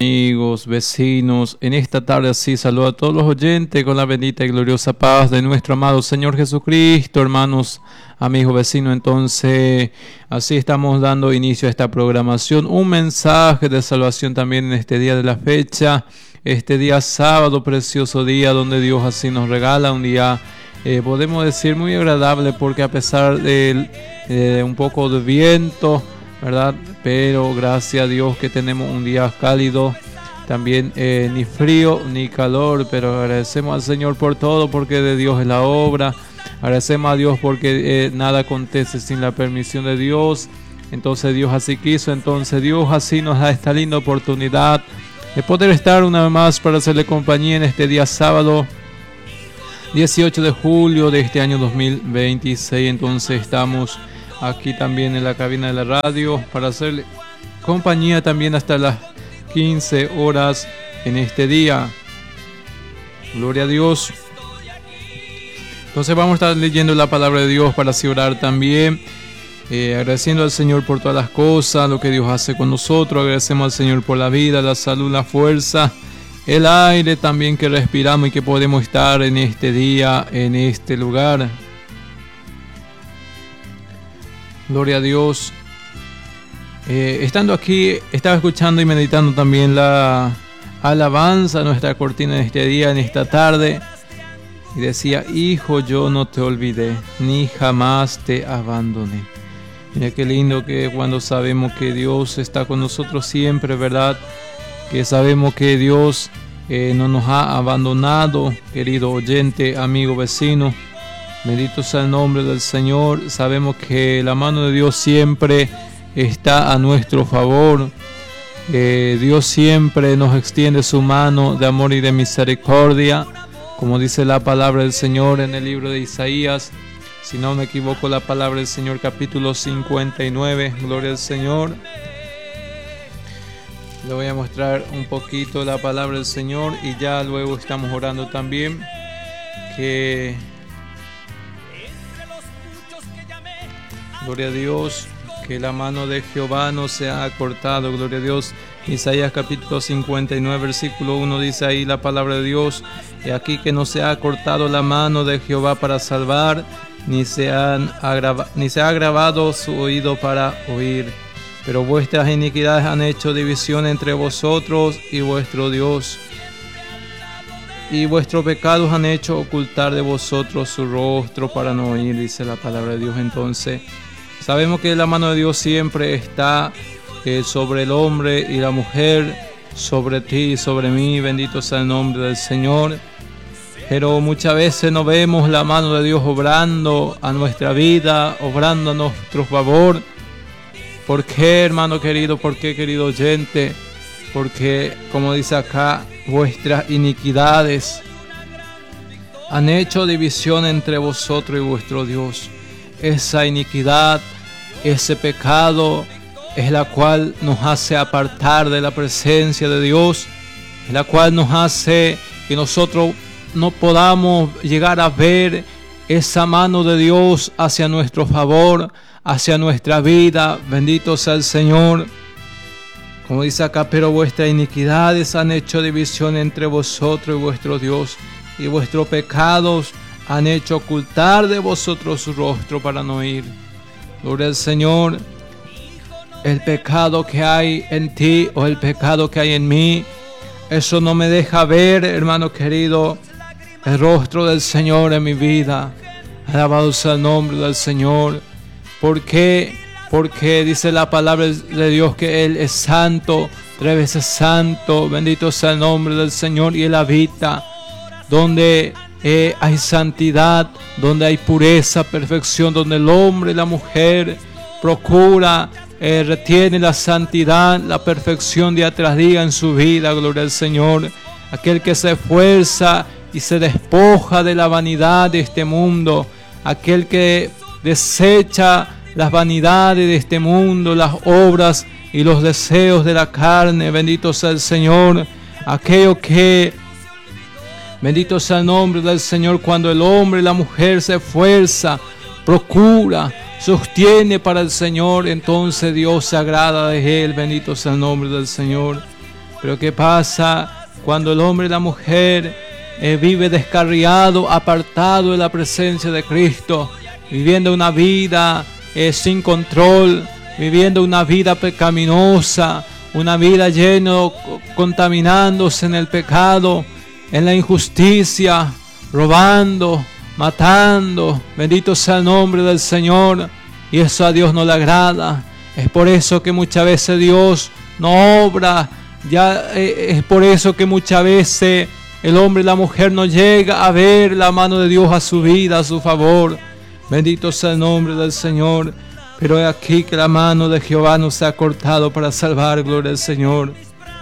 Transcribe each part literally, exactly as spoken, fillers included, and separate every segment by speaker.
Speaker 1: Amigos, vecinos, en esta tarde así saludo a todos los oyentes con la bendita y gloriosa paz de nuestro amado Señor Jesucristo, hermanos, amigos, vecinos. Entonces, así estamos dando inicio a esta programación, un mensaje de salvación también en este día de la fecha, este día sábado, precioso día donde Dios así nos regala un día, eh, podemos decir muy agradable, porque a pesar de eh, un poco de viento, ¿verdad? Pero gracias a Dios que tenemos un día cálido, también eh, ni frío ni calor, pero agradecemos al Señor por todo, porque de Dios es la obra. Agradecemos a Dios porque eh, nada acontece sin la permisión de Dios. Entonces Dios así quiso, entonces Dios así nos da esta linda oportunidad de poder estar una vez más para hacerle compañía en este día sábado dieciocho de julio de este año dos mil veintiséis. Entonces estamos aquí también en la cabina de la radio para hacerle compañía también hasta las quince horas en este día. Gloria a Dios. Entonces vamos a estar leyendo la palabra de Dios para así orar también, eh, agradeciendo al Señor por todas las cosas, lo que Dios hace con nosotros. Agradecemos al Señor por la vida, la salud, la fuerza, el aire también que respiramos y que podemos estar en este día, en este lugar. Gloria a Dios. Eh, estando aquí, estaba escuchando y meditando también la alabanza, nuestra cortina de este día, en esta tarde. Y decía: Hijo, yo no te olvidé, ni jamás te abandoné. Mira qué lindo que cuando sabemos que Dios está con nosotros siempre, ¿verdad? Que sabemos que Dios eh, no nos ha abandonado, querido oyente, amigo, vecino. Bendito sea el nombre del Señor. Sabemos que la mano de Dios siempre está a nuestro favor. Eh, Dios siempre nos extiende su mano de amor y de misericordia, como dice la palabra del Señor en el libro de Isaías. Si no me equivoco, la palabra del Señor, capítulo cincuenta y nueve. Gloria al Señor. Le voy a mostrar un poquito la palabra del Señor y ya luego estamos orando también. Que Gloria a Dios, que la mano de Jehová no se ha cortado. Gloria a Dios. Isaías capítulo cincuenta y nueve, versículo uno, dice ahí la palabra de Dios: y aquí que no se ha cortado la mano de Jehová para salvar, ni se, han agrava, ni se ha agravado su oído para oír. Pero vuestras iniquidades han hecho división entre vosotros y vuestro Dios, y vuestros pecados han hecho ocultar de vosotros su rostro para no oír, dice la palabra de Dios. Entonces sabemos que la mano de Dios siempre está eh, sobre el hombre y la mujer, sobre ti y sobre mí. Bendito sea el nombre del Señor. Pero muchas veces no vemos la mano de Dios obrando a nuestra vida, obrando a nuestro favor. ¿Por qué, hermano querido? ¿Por qué, querido oyente? Porque, como dice acá, vuestras iniquidades han hecho división entre vosotros y vuestro Dios. Esa iniquidad, ese pecado, es la cual nos hace apartar de la presencia de Dios, es la cual nos hace que nosotros no podamos llegar a ver esa mano de Dios hacia nuestro favor, hacia nuestra vida. Bendito sea el Señor. Como dice acá: pero vuestras iniquidades han hecho división entre vosotros y vuestro Dios, y vuestros pecados han hecho ocultar de vosotros su rostro para no oír. Gloria al Señor. El pecado que hay en ti o el pecado que hay en mí, eso no me deja ver, hermano querido, el rostro del Señor en mi vida. Alabado sea el nombre del Señor. ¿Por qué? Porque dice la palabra de Dios que Él es santo, tres veces santo. Bendito sea el nombre del Señor. Y Él habita donde eh, hay santidad, donde hay pureza, perfección, donde el hombre y la mujer procura, eh, retiene la santidad, la perfección día tras día en su vida. Gloria al Señor. Aquel que se esfuerza y se despoja de la vanidad de este mundo, aquel que desecha las vanidades de este mundo, las obras y los deseos de la carne. Bendito sea el Señor. Aquello que, bendito sea el nombre del Señor, cuando el hombre y la mujer se esfuerza, procura, sostiene para el Señor, entonces Dios se agrada de él. Bendito sea el nombre del Señor. Pero ¿qué pasa cuando el hombre y la mujer eh, vive descarriado, apartado de la presencia de Cristo, viviendo una vida eh, sin control, viviendo una vida pecaminosa, una vida llena, contaminándose en el pecado, en la injusticia, robando, matando? Bendito sea el nombre del Señor. Y eso a Dios no le agrada. Es por eso que muchas veces Dios no obra. Ya eh, es por eso que muchas veces el hombre y la mujer no llega a ver la mano de Dios a su vida, a su favor. Bendito sea el nombre del Señor. Pero es aquí que la mano de Jehová no se ha cortado para salvar, gloria al Señor.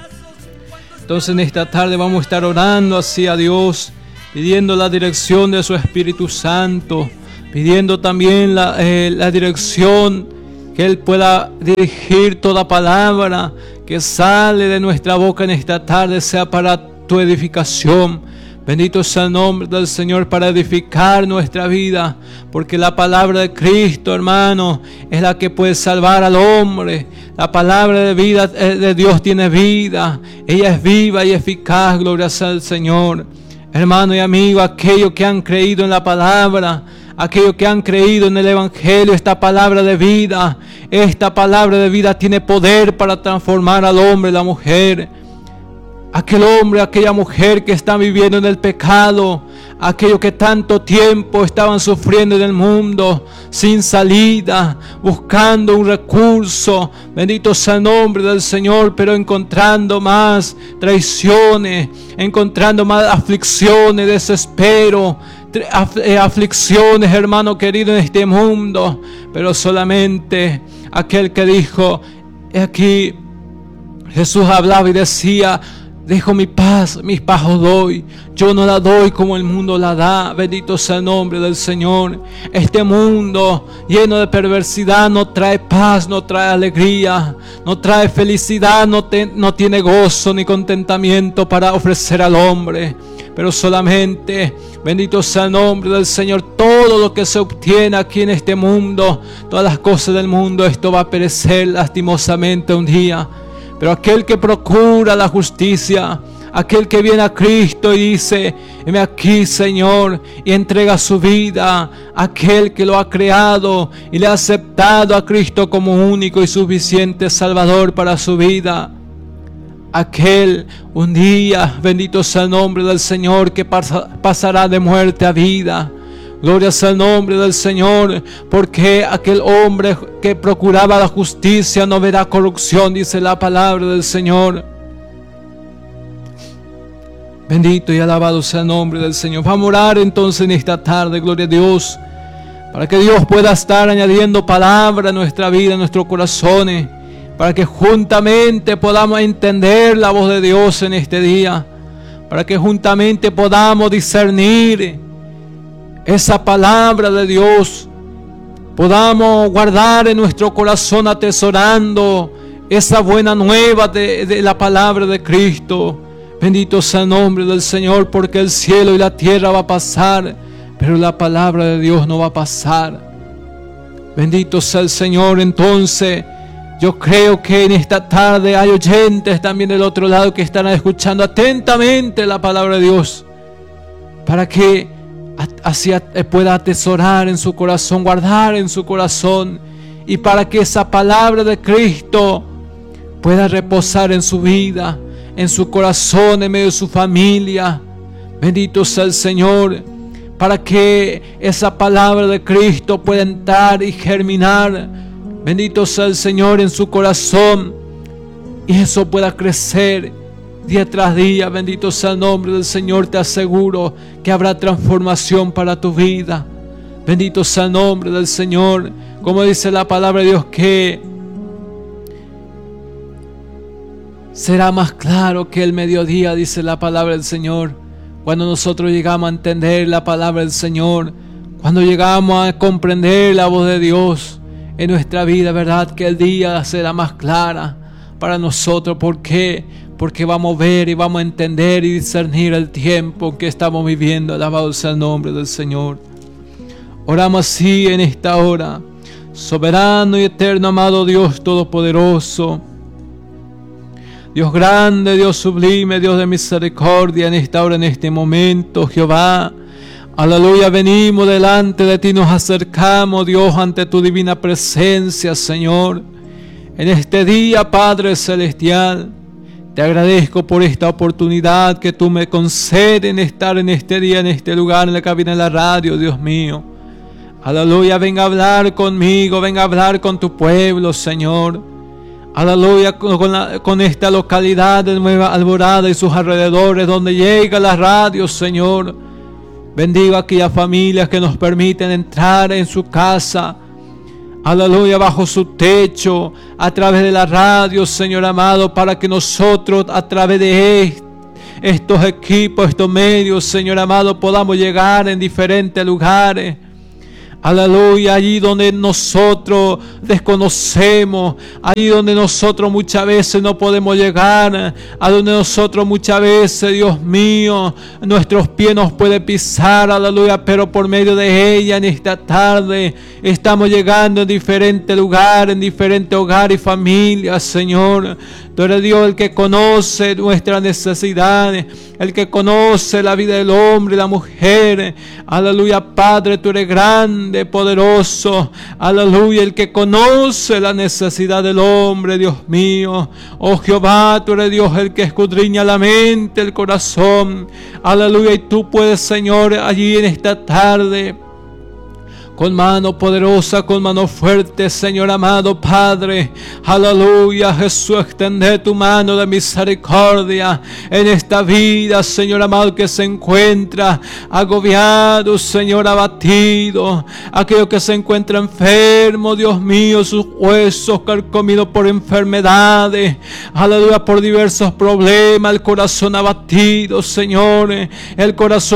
Speaker 1: Entonces en esta tarde vamos a estar orando así a Dios, pidiendo la dirección de su Espíritu Santo, pidiendo también la, eh, la dirección, que Él pueda dirigir toda palabra que sale de nuestra boca en esta tarde, sea para tu edificación. Bendito sea el nombre del Señor, para edificar nuestra vida, porque la palabra de Cristo, hermano, es la que puede salvar al hombre. La palabra de vida de Dios tiene vida, ella es viva y eficaz, gloria sea al Señor. Hermano y amigo, aquellos que han creído en la palabra, aquellos que han creído en el Evangelio, esta palabra de vida, esta palabra de vida tiene poder para transformar al hombre y la mujer. Aquel hombre, aquella mujer que está viviendo en el pecado, aquellos que tanto tiempo estaban sufriendo en el mundo, sin salida, buscando un recurso, bendito sea el nombre del Señor, pero encontrando más traiciones, encontrando más aflicciones, desespero, aflicciones, hermano querido, en este mundo. Pero solamente aquel que dijo, aquí Jesús hablaba y decía: dejo mi paz, mis paz os doy. Yo no la doy como el mundo la da. Bendito sea el nombre del Señor. Este mundo lleno de perversidad no trae paz, no trae alegría, no trae felicidad, no, te, no tiene gozo ni contentamiento para ofrecer al hombre. Pero solamente, bendito sea el nombre del Señor, todo lo que se obtiene aquí en este mundo, todas las cosas del mundo, esto va a perecer lastimosamente un día. Pero aquel que procura la justicia, aquel que viene a Cristo y dice: heme aquí, Señor, y entrega su vida, aquel que lo ha creado y le ha aceptado a Cristo como único y suficiente Salvador para su vida, aquel un día, bendito sea el nombre del Señor, que pasa, pasará de muerte a vida. Gloria sea el nombre del Señor, porque aquel hombre que procuraba la justicia no verá corrupción, dice la palabra del Señor. Bendito y alabado sea el nombre del Señor. Vamos a orar entonces en esta tarde, gloria a Dios, para que Dios pueda estar añadiendo palabra a nuestra vida, a nuestros corazones, para que juntamente podamos entender la voz de Dios en este día, para que juntamente podamos discernir esa palabra de Dios, podamos guardar en nuestro corazón, atesorando esa buena nueva de, de la palabra de Cristo. Bendito sea el nombre del Señor, porque el cielo y la tierra va a pasar, pero la palabra de Dios no va a pasar. Bendito sea el Señor. Entonces yo creo que en esta tarde hay oyentes también del otro lado que están escuchando atentamente la palabra de Dios, para que así pueda atesorar en su corazón, guardar en su corazón, y para que esa palabra de Cristo pueda reposar en su vida, en su corazón, en medio de su familia. Bendito sea el Señor, para que esa palabra de Cristo pueda entrar y germinar, bendito sea el Señor, en su corazón, y eso pueda crecer día tras día. Bendito sea el nombre del Señor. Te aseguro que habrá transformación para tu vida. Bendito sea el nombre del Señor. Como dice la palabra de Dios, que será más claro que el mediodía, dice la palabra del Señor. Cuando nosotros llegamos a entender la palabra del Señor, cuando llegamos a comprender la voz de Dios en nuestra vida, verdad que el día será más clara para nosotros. ¿Por qué? Porque vamos a ver y vamos a entender y discernir el tiempo que estamos viviendo. Alabado sea el nombre del Señor. Oramos así en esta hora. Soberano y eterno, amado Dios Todopoderoso, Dios grande, Dios sublime, Dios de misericordia, en esta hora, en este momento, Jehová. Aleluya, venimos delante de ti, nos acercamos, Dios, ante tu divina presencia, Señor. En este día, Padre Celestial, te agradezco por esta oportunidad que tú me concedes en estar en este día, en este lugar, en la cabina de la radio, Dios mío. Aleluya, venga a hablar conmigo, venga a hablar con tu pueblo, Señor. Aleluya, con, la, con esta localidad de Nueva Alborada y sus alrededores, donde llega la radio, Señor. Bendigo a aquellas familias que nos permiten entrar en su casa. Aleluya, bajo su techo, a través de la radio, Señor amado, para que nosotros, a través de estos equipos, estos medios, Señor amado, podamos llegar en diferentes lugares. Aleluya, allí donde nosotros desconocemos, allí donde nosotros muchas veces no podemos llegar, a donde nosotros muchas veces, Dios mío, nuestros pies nos pueden pisar, aleluya, pero por medio de ella en esta tarde estamos llegando en diferentes lugares, en diferentes hogares y familias, Señor. Tú eres Dios el que conoce nuestras necesidades, el que conoce la vida del hombre y la mujer. Aleluya, Padre, tú eres grande, poderoso. Aleluya, el que conoce la necesidad del hombre, Dios mío. Oh Jehová, tú eres Dios el que escudriña la mente, el corazón. Aleluya, y tú puedes, Señor, allí en esta tarde, con mano poderosa, con mano fuerte, Señor amado Padre. Aleluya, Jesús, extende tu mano de misericordia en esta vida, Señor amado, que se encuentra agobiado, Señor, abatido. Aquello que se encuentra enfermo, Dios mío, sus huesos carcomidos por enfermedades. Aleluya, por diversos problemas, el corazón abatido, Señor, el corazón